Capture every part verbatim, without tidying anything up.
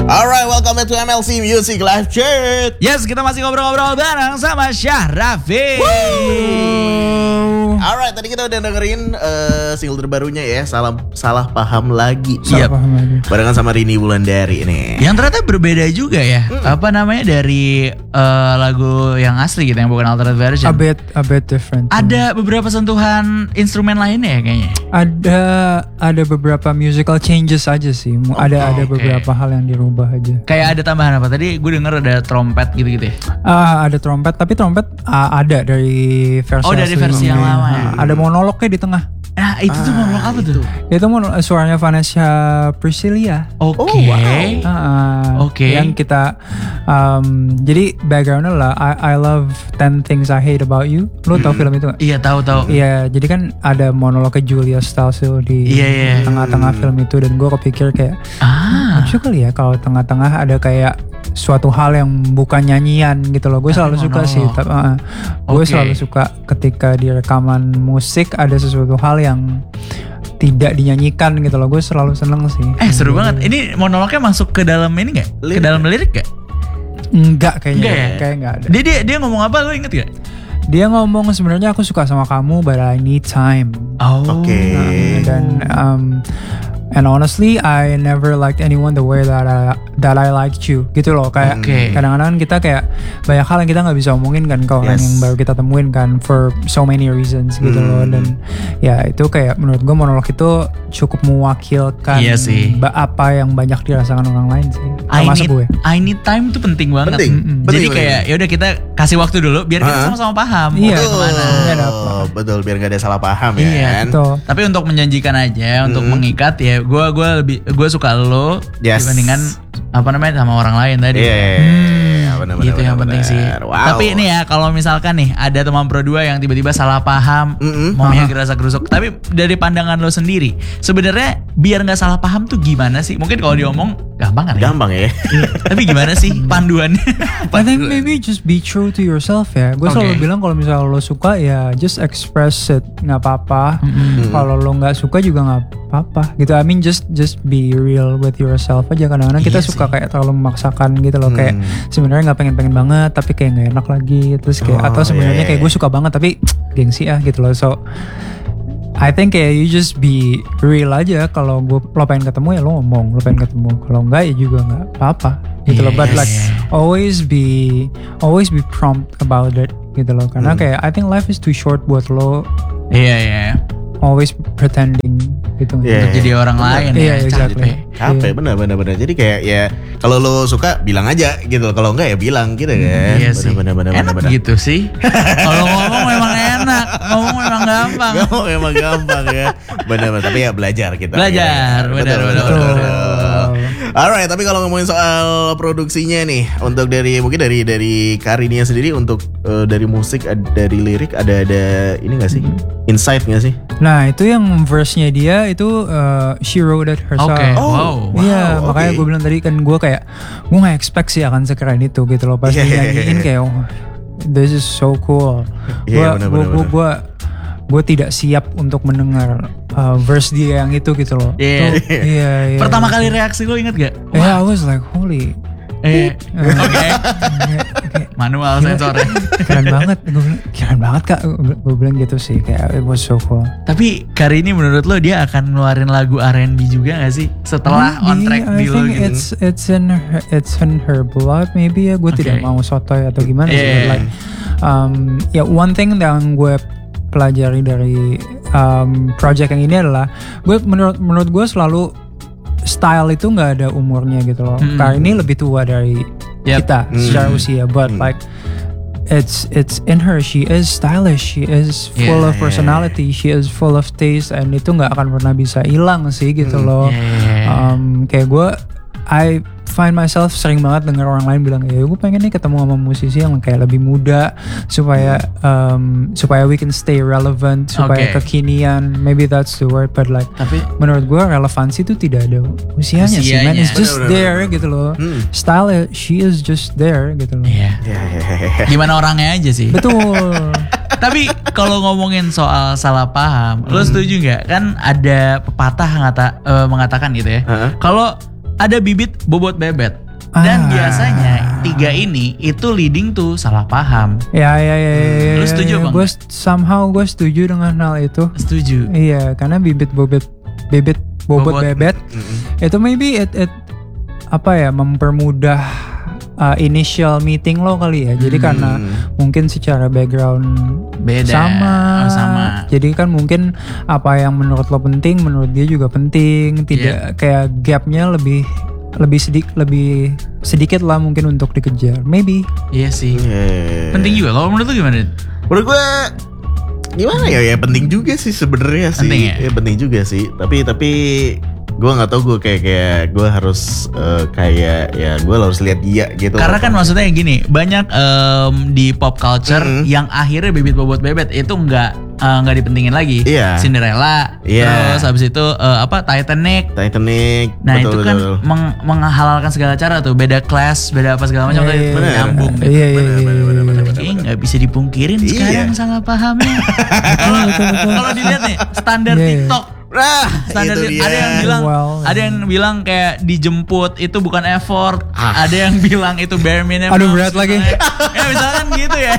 Alright, welcome back to M L C Music Live Chat. Yes, kita masih ngobrol-ngobrol bareng sama Syah Raffi. Alright, tadi kita udah dengerin uh, single terbarunya ya, Salah Salah Paham Lagi. Salah Paham Lagi. Barengan sama Rini Wulandari nih. Yang ternyata berbeda juga ya. Mm. Apa namanya dari uh, lagu yang asli gitu, yang bukan alternate version. A bit, a bit different. Ada beberapa sentuhan instrumen lainnya ya kayaknya. Ada, ada beberapa musical changes aja sih. Oh, ada, ada okay. beberapa hal yang dirubah aja. Kayak ada tambahan apa? Tadi gue denger ada trompet gitu-gitu ya. Ah, ada trompet, tapi trompet uh, ada dari versi Oh, dari versi yang lama ya. Ada monolognya di tengah. Nah, itu tuh monolog apa tuh? Itu monolog, suaranya Vanessa Priscilla. Oke. Oh, wow. Uh, Oke. Yang kita um, jadi backgroundnya lah I, I love ten things I hate about you. Lo tau film itu gak? Iya, tahu tahu. Iya, jadi kan ada monolognya Julia Stiles di Iya, iya. tengah-tengah film itu, dan gue kepikir kayak Ah. lucu kali ya kalau tengah-tengah ada kayak suatu hal yang bukan nyanyian gitu loh. Gue selalu suka sih. Uh, gue Okay. selalu suka ketika di rekaman musik ada sesuatu hal yang tidak dinyanyikan gitu loh. Gue selalu seneng sih. Eh, seru banget. Ini monolognya masuk ke dalam ini gak? Ke Lirik. dalam lirik gak? Enggak kayaknya. Enggak ya? Kayak enggak ada. Dia, dia dia ngomong apa, lu inget gak? Dia ngomong sebenarnya aku suka sama kamu but I need time. Oh. Oke. Nah, dan um, and honestly I never liked anyone the way that I, that I liked you gitu loh. Kayak Oke. kadang-kadang kita kayak banyak hal yang kita nggak bisa omongin kan ke orang Yes. yang baru kita temuin kan for so many reasons gitu Hmm. loh. Dan ya itu kayak menurut gue monolog itu cukup mewakilkan Iya sih. ba- apa yang banyak dirasakan orang lain sih. I Termasuk need, gue. I need time tuh penting banget. Penting. Mm-mm. Penting, Jadi penting. kayak ya udah kita kasih waktu dulu biar kita Uh-huh. sama-sama paham Iya. mau kemana. Ini ada apa? Oh, betul, biar gak ada salah paham ya Iya, kan. Betul. Tapi untuk menjanjikan aja, untuk Mm. mengikat ya, gue gue lebih gue suka lo Yes. dibandingkan apa namanya sama orang lain tadi. Iya, Hmm, benar, gitu benar, yang penting benar. sih. Wow. Tapi ini ya kalau misalkan nih ada teman pro dua yang tiba-tiba salah paham, Mm-mm. maunya gerasa gerusuk. Tapi dari pandangan lo sendiri, sebenarnya biar nggak salah paham tuh gimana sih? Mungkin kalau diomong gampang kan? Ya? Gampang ya. Tapi gimana sih panduannya? I think maybe just be true to yourself ya. Gue selalu Okay. bilang kalau misalnya lo suka ya just express it, nggak apa-apa. Mm-mm. Kalau lo nggak suka juga nggak apa-apa gitu. I mean just just be real with yourself aja. Kadang-kadang kita Iya suka sih. kayak terlalu memaksakan gitu loh. Hmm. Kayak sebenarnya nggak pengen-pengen banget tapi kayak nggak enak lagi. Terus kayak Oh, atau sebenarnya iya, kayak iya. gue suka banget tapi gengsi ah gitu loh. So I think kayak you just be real aja. Kalau gue lo pengen ketemu ya lo ngomong, lo pengen ketemu. Kalau enggak ya juga nggak apa-apa gitu loh. But Yes. like always be always be prompt about it gitu loh. Karena Hmm. kayak I think life is too short buat lo Iya iya. always pretending gitu. Iya. Untuk jadi orang Bener. lain Iya, ya. exactly. Capek. Capek, benar benar benar. Jadi kayak ya kalau lo suka bilang aja gitu. Kalau enggak ya bilang gitu kan. Iya sih. Benar benar benar Enak benar. gitu sih. Kalau ngomong memang enak, ngomong memang gampang. Gampang memang gampang ya. Benar-benar, tapi ya belajar kita. Belajar, ya. benar, Betul, benar, betul, benar. betul. Alright, tapi kalau ngomongin soal produksinya nih, untuk dari mungkin dari dari Karinia sendiri untuk eh, dari musik, ad- dari lirik ada ada ini nggak sih? Insight nggak sih? Nah itu yang verse-nya dia itu uh, she wrote it herself. Oke. Oh, Wow. Iya, wow, makanya oke. gue bilang tadi kan gue kayak gue nggak expect sih akan sekeren itu gitu loh. Pas Iya, iya, dinyanyiin iya. kayak oh, this is so cool. Gue Iya, benar, gue benar, gue benar. gue gue tidak siap untuk mendengar uh, verse dia yang itu gitu loh. Iya. So, iya, iya. Pertama kali reaksi lo inget gak? Yeah, I was like holy. Eh, oke. Kayak, Manual sensornya. keren banget, gue bilang keren banget kak, gue bilang gitu sih, kayak it was so cool. Tapi kali ini menurut lo dia akan ngeluarin lagu R and B juga gak sih? Setelah on track Maybe, I di lo think gitu. it's it's in her, it's in her blood maybe ya. Gue Okay. tidak mau sotoy atau gimana sih. Yeah. But like um, ya one thing yang gue pelajari dari um, project yang ini adalah gue menurut menurut gue selalu style itu nggak ada umurnya gitu loh. Hmm. Karena ini lebih tua dari Yep. kita secara Hmm. usia, but Hmm. like it's it's in her. She is stylish. She is full Yeah, of personality. She is full of taste, and itu nggak akan pernah bisa hilang sih gitu Hmm. loh. Yeah. Um, kayak gue, I find myself sering banget denger orang lain bilang, ya gue pengen nih ketemu sama musisi yang kayak lebih muda supaya um, supaya we can stay relevant, supaya Okay. kekinian. Maybe that's the word, but like Tapi menurut gue relevansi itu tidak ada usianya sih, man. Usianya. It's just Bener, bener, there bener. gitu loh. Hmm. Style, she is just there gitu loh. iya. Ya, ya, ya, ya. Gimana orangnya aja sih. Betul. Tapi kalau ngomongin soal salah paham, lo setuju nggak? Kan ada pepatah ngata, eh, mengatakan gitu ya. Heeh. Kalau ada bibit bobot bebet. Dan Ah. biasanya tiga ini itu leading to salah paham. Ya ya ya. ya Lu setuju, Bang? Gue somehow gue setuju dengan hal itu. Setuju. Iya, karena bibit bobot bibit bobot, Bobot. bebet itu maybe it, it apa ya mempermudah uh, initial meeting lo kali ya. Jadi karena mungkin secara background Beda. sama, Oh, sama. Jadi kan mungkin apa yang menurut lo penting, menurut dia juga penting. Tidak kayak gapnya lebih lebih sedikit lebih sedikit lah mungkin untuk dikejar. Maybe. Iya sih. Yeah. Penting juga. Kalau menurut lu gimana? Dit? Menurut gue gimana ya? Ya penting juga sih sebenarnya sih. Penting ya? Ya penting juga sih. Tapi tapi gue nggak tahu gue kayak kayak gue harus eh, kayak ya gue harus lihat dia gitu. Karena kan maksudnya gini, banyak em, di pop culture Mm-mm. yang akhirnya bibit bobot bebet itu nggak eh, nggak dipentingin lagi. Iya. Cinderella, Iya. terus habis itu eh, apa Titanic. Titanic. Nah betul, itu kan betul. meng- menghalalkan segala cara tuh, beda kelas, beda apa segala macam, Iya, kayak iya, bener iya. nyambung. Iya iya iya. Kayaknya nggak bisa dipungkirin Iya. sekarang salah pahamnya. Kalau kalau dilihat nih standar Iya, iya. TikTok. Nah, Standar itu dia. ada yang bilang Well, ada yang bilang kayak dijemput itu bukan effort, Ah. ada yang bilang itu bare minimum. Aduh, berat lagi. Ya misalkan gitu ya.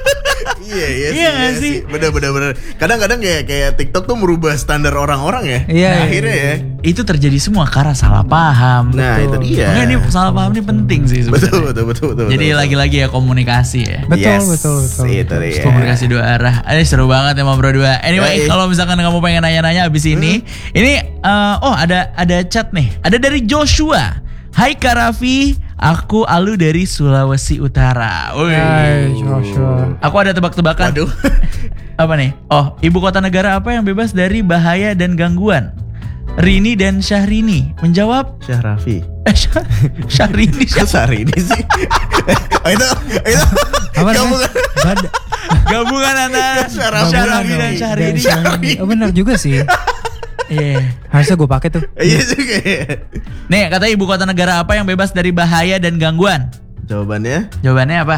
Iya iya Iya nggak sih? Bener bener bener. Kadang-kadang kayak kayak TikTok tuh merubah standar orang-orang ya. Iya, Nah, iya, akhirnya iya. ya. Itu terjadi semua karena salah paham. Nah Betul. itu dia. Makanya ini salah paham ini penting sih sebenarnya. Betul betul betul betul. Jadi betul. lagi-lagi ya komunikasi ya. Betul, Yes, betul, betul, Itu betul. dia. Komunikasi dua arah. Ini seru banget ya Bro Dua. Anyway, Yoi. kalau misalkan kamu pengen nanya-nanya abis ini, ini eh, oh ada ada chat nih. Ada dari Joshua. Hai Kak Raffi, aku Alu dari Sulawesi Utara. Wih. Hai Joshua. Aku ada tebak-tebakan. Waduh. Apa nih? Oh, ibu kota negara apa yang bebas dari bahaya dan gangguan? Rini dan Syahrini menjawab. Syahrafi. Eh, Syah- Syahrini. Kok sehari ini sih? Oh, itu itu. Apa Kamu namanya? Bad- Gabungan antara Syahrini Syahrini dan dan Syahrini. Syahrini. Oh benar juga sih. Iya. Harusnya gue pakai tuh. Iya juga. ya. Nih, kata ibu kota negara apa yang bebas dari bahaya dan gangguan? Jawabannya Jawabannya apa?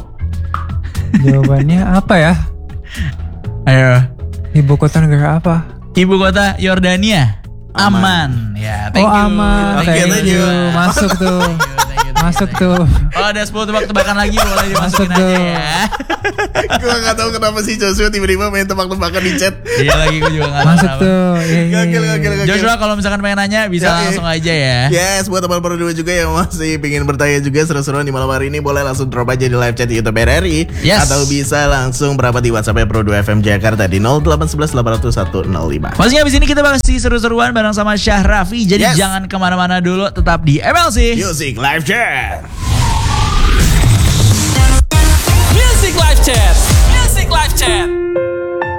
Jawabannya apa ya? Ayo. Ibu kota negara apa? Ibu kota Yordania. Aman. Ya, thank Oh you. aman, Thank you, thank thank you. you. Masuk tuh. Thank you, thank you, Masuk thank you. tuh. Oh, ada sepuluh tebak-tebakan lagi boleh dimasukin Masuk aja tuh. ya. gue gak tahu kenapa sih Joshua tiba-tiba main tebak-tebakan di chat. Iya lagi gue juga gak tahu Masuk kenapa. tuh. Iya, iya, Gokil, iya. gokil, gokil. Joshua kalau misalkan pengen nanya bisa Yoi. langsung aja ya. Yes, buat teman Pro dua juga yang masih pingin bertanya juga seru-seruan di malam hari ini, boleh langsung drop aja di live chat YouTube R R I. Yes. Atau bisa langsung berapat di WhatsApp Pro dua F M Jakarta di nol delapan satu satu delapan nol satu nol lima. Masih abis ini kita masih seru-seruan bareng sama Syah Raffi. Jadi Yes. jangan kemana-mana dulu, tetap di M L C. Music Live Chat.